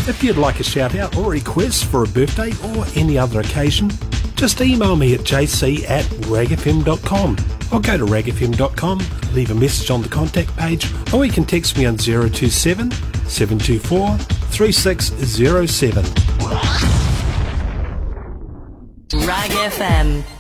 If you'd like a shout out or request for a birthday or any other occasion, just email me at jc@ragfm.com or go to ragfm.com, leave a message on the contact page, or you can text me on 027 724 3607. Rag FM.